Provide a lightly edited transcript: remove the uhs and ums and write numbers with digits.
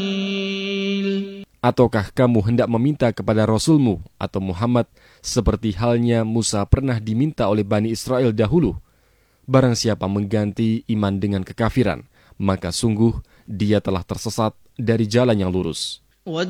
Ataukah kamu hendak meminta kepada Rasulmu atau Muhammad seperti halnya Musa pernah diminta oleh Bani Israel dahulu? Barang siapa mengganti iman dengan kekafiran, maka sungguh dia telah tersesat dari jalan yang lurus.